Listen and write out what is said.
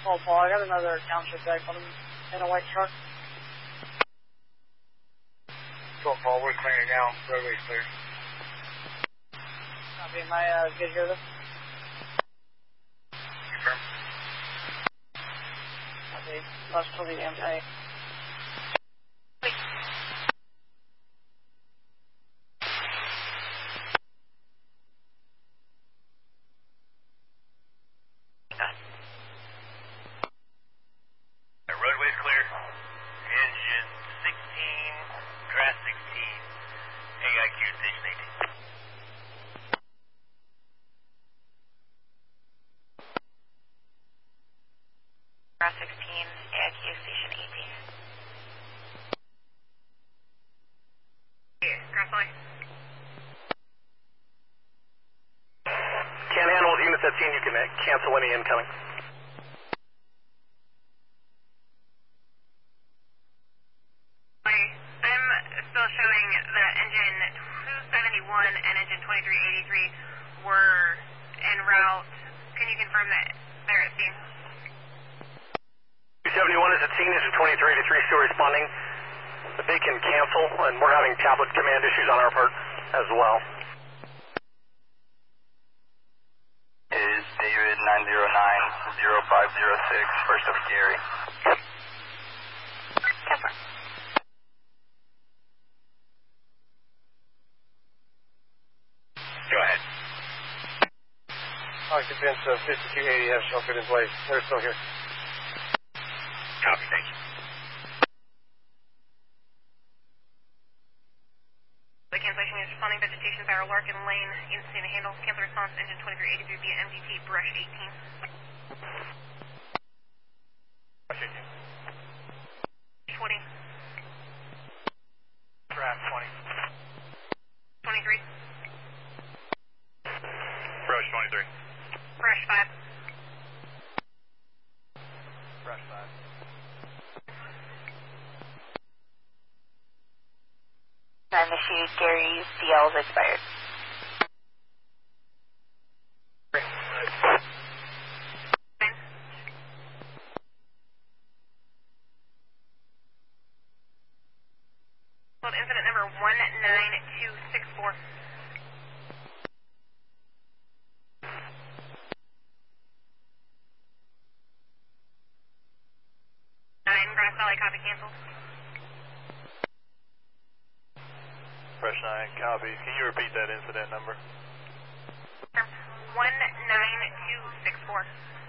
Oh, Paul, I got another township guy coming in a white truck. So, Paul, we're clearing now. Roadway's clear. Copy, am I good to hear this? Confirm. Copy. Lost to the MA. Roadway's clear. Engine 16, Grass 16, AIQ Station 18. Grass 16, AIQ Station 18. Yeah, Grass Line. Can't handle unit 15, you can cancel any incoming. I'm still showing that engine 271 and engine 2383 were en route. Can you confirm that they're at scene? 271 is at scene, engine 2383 still responding. They can cancel, and we're having tablet command issues on our part as well. Is David 909-0506, first of Gary. Confirm. Go ahead. Occupants of 5280 have sheltered in place. They're still here. Copy, thank you. The cancellation is responding vegetation, barrel Larkin lane, instant handle, cancel response, engine 2383 via MDT, brush 18. Brush 18. 20. Grass 20. 23. Brush 23. Brush 5. Brush 5. Time issued, Gary's CL is expired. Incident number 19264. 9 Grass Valley, copy, cancel. Fresh 9, copy. Can you repeat that incident number? 19264.